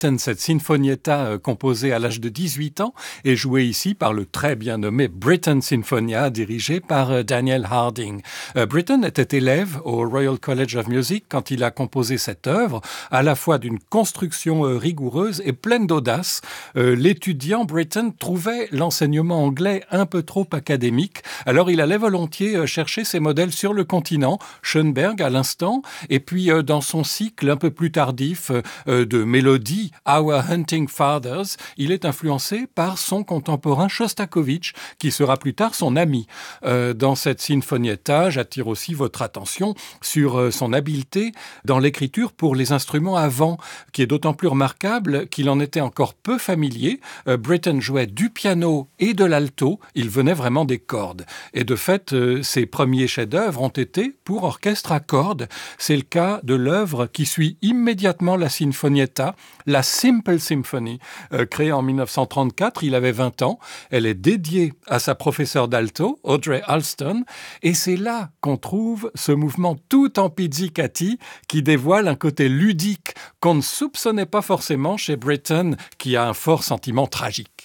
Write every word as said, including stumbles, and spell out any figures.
cette sinfonietta euh, composée à l'âge de dix-huit ans et jouée ici par le très bien nommé Britten Sinfonia dirigé par euh, Daniel Harding. Euh, Britten était élève au Royal College of Music quand il a composé cette œuvre, à la fois d'une construction euh, rigoureuse et pleine d'audace. Euh, l'étudiant Britten trouvait l'enseignement anglais un peu trop académique, alors il allait volontiers euh, chercher ses modèles sur le continent, Schoenberg à l'instant, et puis euh, dans son cycle un peu plus tardif euh, de mélodies, Our Hunting Fathers, il est influencé par son contemporain Shostakovich, qui sera plus tard son ami. Euh, dans cette sinfonietta, j'attire aussi votre attention sur euh, son habileté dans l'écriture pour les instruments à vent, qui est d'autant plus remarquable qu'il en était encore peu familier. Euh, Britten jouait du piano et de l'alto, il venait vraiment des cordes. Et de fait, euh, ses premiers chefs-d'œuvre ont été pour orchestre à cordes. C'est le cas de l'œuvre qui suit immédiatement la sinfonietta, la Simple Symphony, euh, créée en dix-neuf cent trente-quatre, il avait vingt ans. Elle est dédiée à sa professeure d'alto, Audrey Alston, et c'est là qu'on trouve ce mouvement tout en pizzicati qui dévoile un côté ludique qu'on ne soupçonnait pas forcément chez Britten, qui a un fort sentiment tragique.